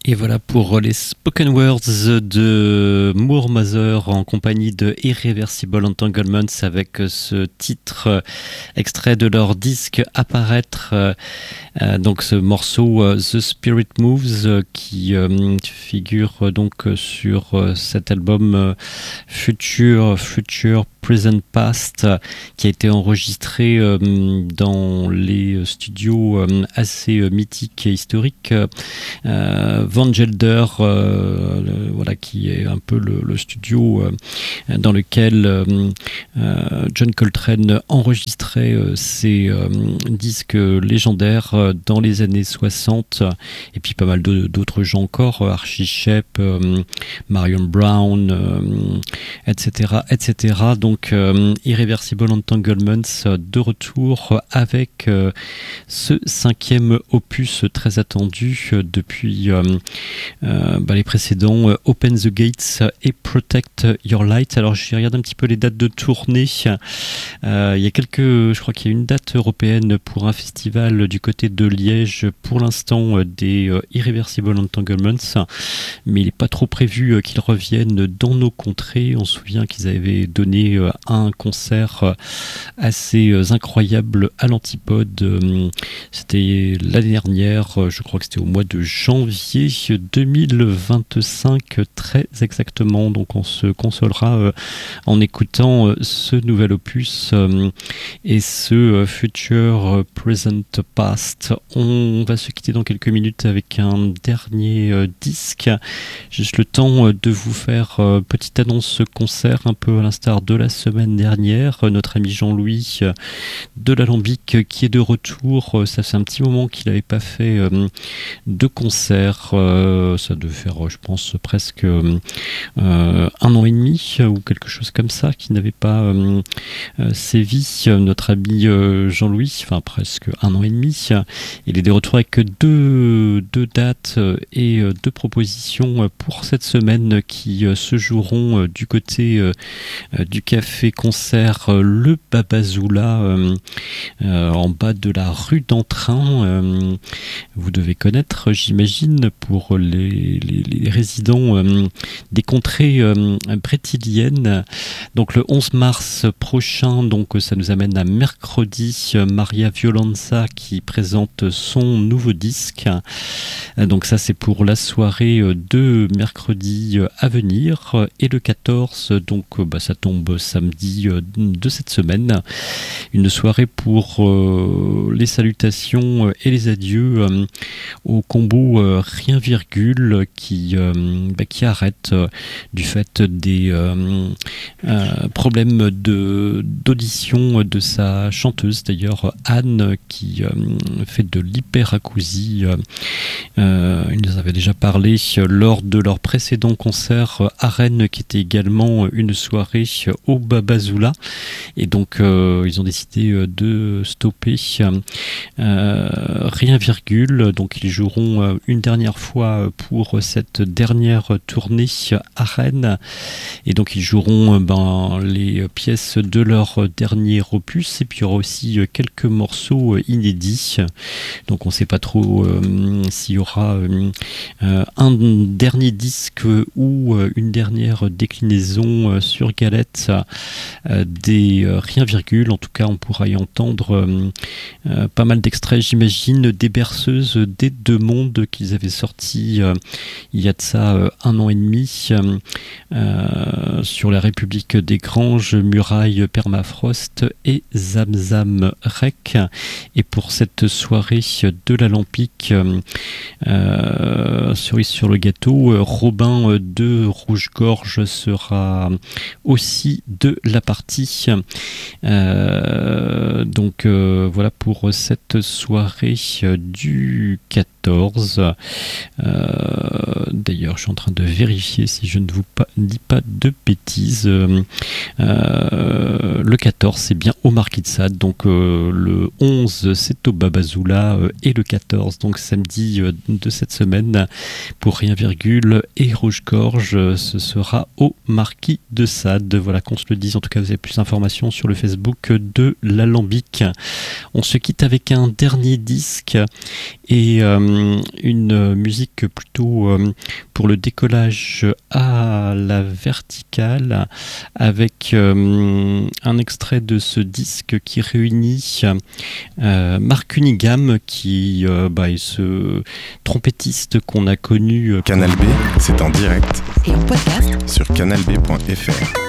Et voilà pour les spoken words de Moor Mother en compagnie de Irreversible Entanglements avec ce titre extrait de leur disque à paraître. Donc ce morceau The Spirit Moves qui figure donc sur cet album Future Present Past qui a été enregistré dans les studios assez mythiques et historiques. Van Gelder, voilà, qui est un peu le studio dans lequel John Coltrane enregistrait ses disques légendaires dans les années 60, et puis pas mal d'autres gens encore, Archie Shepp, Marion Brown, etc. Donc Irreversible Entanglements de retour avec ce 5e opus très attendu depuis les précédents Open the Gates et Protect Your Light. Alors je regarde un petit peu les dates de tournée. Il y a je crois qu'il y a une date européenne pour un festival du côté de Liège pour l'instant des Irreversible Entanglements, mais il n'est pas trop prévu qu'ils reviennent dans nos contrées. On se souvient qu'ils avaient donné un concert assez incroyable à l'Antipode. C'était l'année dernière, je crois que c'était au mois de janvier 2025 très exactement, donc on se consolera en écoutant ce nouvel opus et ce Future Present Past. On va se quitter dans quelques minutes avec un dernier disque, juste le temps de vous faire petite annonce concert un peu à l'instar de la semaine dernière. Notre ami Jean-Louis de l'Alambic qui est de retour. Ça fait un petit moment qu'il n'avait pas fait de concert. Ça devait faire, je pense, presque 1 an et demi ou quelque chose comme ça, qui n'avait pas sévi. Notre ami Jean-Louis, enfin presque 1 an et demi. Il est de retour avec deux dates et 2 propositions pour cette semaine qui se joueront du côté du café-concert Le Babazoula en bas de la rue d'Entrain. Vous devez connaître, j'imagine, pour les résidents des contrées brétiliennes. Donc le 11 mars prochain, donc ça nous amène à mercredi, Maria Violenza qui présente son nouveau disque. Donc ça c'est pour la soirée de mercredi à venir. Et le 14, donc ça tombe samedi de cette semaine, une soirée pour les salutations et les adieux au combo Rien Virgule qui arrête du fait des problèmes d'audition de sa chanteuse, d'ailleurs Anne, qui fait de l'hyperacousie. Ils nous avaient déjà parlé lors de leur précédent concert à Rennes, qui était également une soirée au Babazoula, et donc ils ont décidé de stopper Rien Virgule. Donc ils joueront une dernière fois pour cette dernière tournée à Rennes, et donc ils joueront les pièces de leur dernier opus, et puis il y aura aussi quelques morceaux inédits. Donc on ne sait pas trop s'il y aura un dernier disque ou une dernière déclinaison sur galette des Rien Virgule. En tout cas on pourra y entendre pas mal d'extraits, j'imagine, des berceuses des Deux Mondes qu'ils avaient sorti il y a de ça 1 an et demi sur la République des Granges, Muraille, Permafrost et Zamzam Rec. Et pour cette soirée de l'Alambic, cerise sur le gâteau, Robin de Rouge-Gorge sera aussi de la partie. Donc voilà pour cette soirée du 14. D'ailleurs, je suis en train de vérifier si je ne vous dis pas de bêtises. Le 14, c'est bien au Marquis de Sade. Donc le 11, c'est au Babazoula. Et le 14, donc samedi de cette semaine, pour Rien Virgule et Rouge-Gorge, ce sera au Marquis de Sade. Voilà, qu'on se le dise. En tout cas, vous avez plus d'informations sur le Facebook de l'Alambic. On se quitte avec un dernier disque, et une musique plutôt pour le décollage à la verticale, avec un extrait de ce disque qui réunit Mark Cunningham, qui est ce trompettiste qu'on a connu. Canal B, c'est en direct et en podcast sur canalb.fr.